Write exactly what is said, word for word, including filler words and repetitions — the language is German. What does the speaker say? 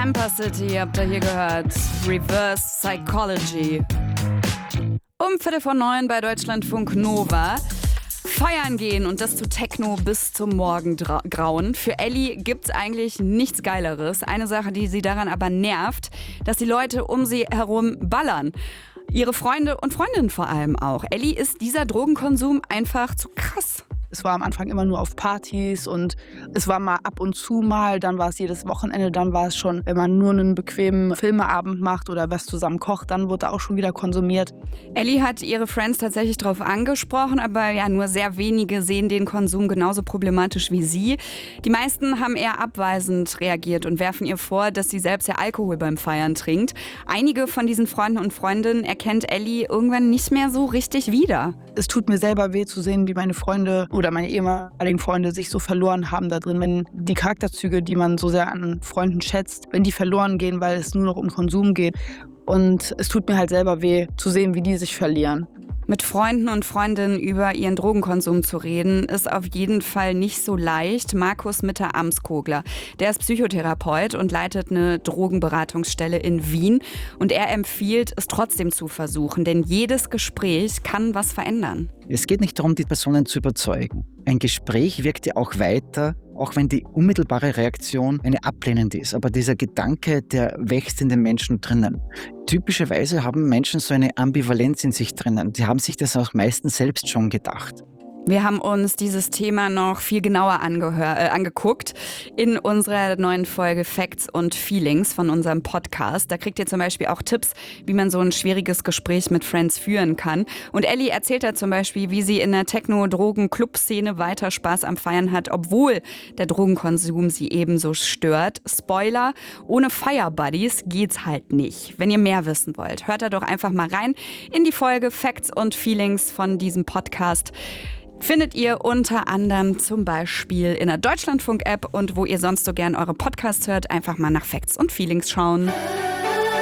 Camper City habt ihr hier gehört. Reverse Psychology. Um Viertel vor neun bei Deutschlandfunk Nova. Feiern gehen und das zu Techno bis zum Morgengrauen. Für Ellie gibt's eigentlich nichts Geileres. Eine Sache, die sie daran aber nervt, dass die Leute um sie herum ballern. Ihre Freunde und Freundinnen vor allem auch. Ellie ist dieser Drogenkonsum einfach zu krass. Es war am Anfang immer nur auf Partys und es war mal ab und zu mal, dann war es jedes Wochenende, dann war es schon, wenn man nur einen bequemen Filmeabend macht oder was zusammen kocht, dann wurde auch schon wieder konsumiert. Ellie hat ihre Friends tatsächlich darauf angesprochen, aber ja, nur sehr wenige sehen den Konsum genauso problematisch wie sie. Die meisten haben eher abweisend reagiert und werfen ihr vor, dass sie selbst ja Alkohol beim Feiern trinkt. Einige von diesen Freunden und Freundinnen erkennt Ellie irgendwann nicht mehr so richtig wieder. Es tut mir selber weh zu sehen, wie meine Freunde oder meine ehemaligen Freunde sich so verloren haben da drin, wenn die Charakterzüge, die man so sehr an Freunden schätzt, wenn die verloren gehen, weil es nur noch um Konsum geht. Und es tut mir halt selber weh zu sehen, wie die sich verlieren. Mit Freunden und Freundinnen über ihren Drogenkonsum zu reden, ist auf jeden Fall nicht so leicht. Markus Mitter-Amskogler, der ist Psychotherapeut und leitet eine Drogenberatungsstelle in Wien. Und er empfiehlt, es trotzdem zu versuchen, denn jedes Gespräch kann was verändern. Es geht nicht darum, die Personen zu überzeugen. Ein Gespräch wirkt ja auch weiter, auch wenn die unmittelbare Reaktion eine ablehnende ist. Aber dieser Gedanke, der wächst in den Menschen drinnen. Typischerweise haben Menschen so eine Ambivalenz in sich drinnen. Die haben sich das auch meistens selbst schon gedacht. Wir haben uns dieses Thema noch viel genauer angehör, äh, angeguckt in unserer neuen Folge Facts und Feelings von unserem Podcast. Da kriegt ihr zum Beispiel auch Tipps, wie man so ein schwieriges Gespräch mit Friends führen kann. Und Ellie erzählt da zum Beispiel, wie sie in der Techno-Drogen-Club-Szene weiter Spaß am Feiern hat, obwohl der Drogenkonsum sie ebenso stört. Spoiler, ohne Fire-Buddies geht's halt nicht. Wenn ihr mehr wissen wollt, hört da doch einfach mal rein in die Folge Facts und Feelings von diesem Podcast. Findet ihr unter anderem zum Beispiel in der Deutschlandfunk-App und wo ihr sonst so gern eure Podcasts hört, einfach mal nach Facts und Feelings schauen.